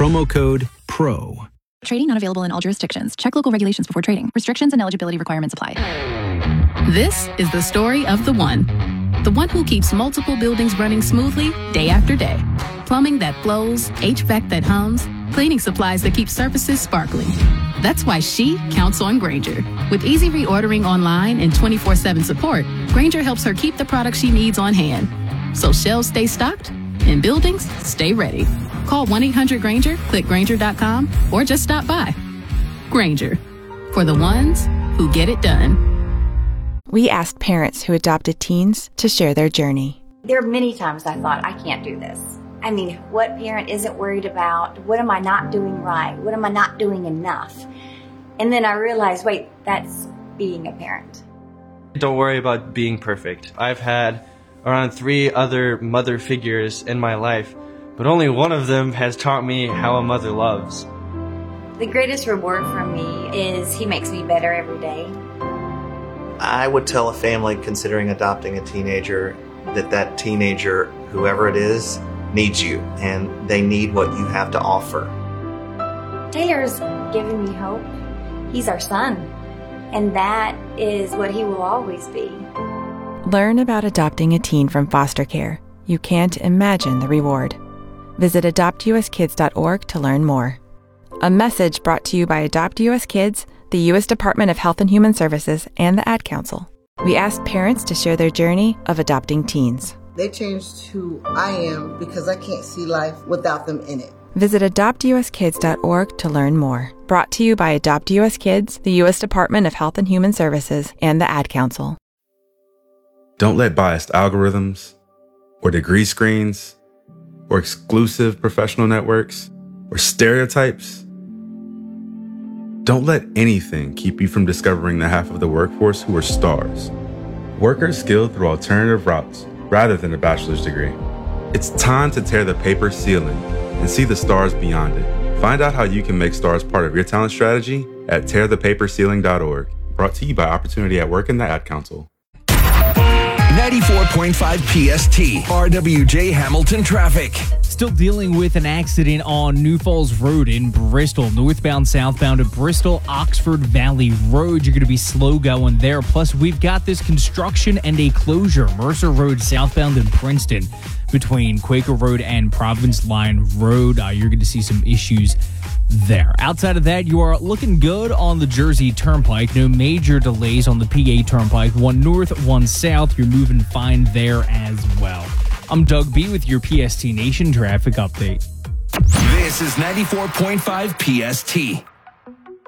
promo code PRO. Trading not available in all jurisdictions. Check local regulations before trading. Restrictions and eligibility requirements apply. This is the story of the one. The one who keeps multiple buildings running smoothly day after day. Plumbing that flows, HVAC that hums, cleaning supplies that keep surfaces sparkling. That's why she counts on Grainger. With easy reordering online and 24/7 support, Grainger helps her keep the products she needs on hand. So shelves stay stocked and buildings stay ready. Call 1-800-GRAINGER, click Grainger.com, or just stop by. Grainger, for the ones who get it done. We asked parents who adopted teens to share their journey. There are many times I thought, I can't do this. I mean, what parent isn't worried about? What am I not doing right? What am I not doing enough? And then I realized, wait, that's being a parent. Don't worry about being perfect. I've had around 3 other mother figures in my life, but only one of them has taught me how a mother loves. The greatest reward for me is he makes me better every day. I would tell a family considering adopting a teenager that teenager, whoever it is, needs you, and they need what you have to offer. Taylor's given me hope. He's our son, and that is what he will always be. Learn about adopting a teen from foster care. You can't imagine the reward. Visit adoptuskids.org to learn more. A message brought to you by Adopt US Kids, the U.S. Department of Health and Human Services, and the Ad Council. We asked parents to share their journey of adopting teens. They changed who I am because I can't see life without them in it. Visit adoptuskids.org to learn more. Brought to you by Adopt US Kids, the U.S. Department of Health and Human Services, and the Ad Council. Don't let biased algorithms, or degree screens, or exclusive professional networks, or stereotypes. Don't let anything keep you from discovering the half of the workforce who are stars. Workers skilled through alternative routes rather than a bachelor's degree. It's time to tear the paper ceiling and see the stars beyond it. Find out how you can make stars part of your talent strategy at tearthepaperceiling.org. Brought to you by Opportunity at Work and the Ad Council. 94.5 PST, RWJ Hamilton traffic. Still dealing with an accident on New Falls Road in Bristol. Northbound, southbound to Bristol, Oxford Valley Road. You're going to be slow going there. Plus, we've got this construction and a closure. Mercer Road, southbound in Princeton. Between Quaker Road and Province Line Road, you're going to see some issues there. Outside of that, you are looking good on the Jersey Turnpike. No major delays on the PA Turnpike. One north, one south. You're moving fine there as well. I'm Doug B with your PST Nation traffic update. This is 94.5 PST.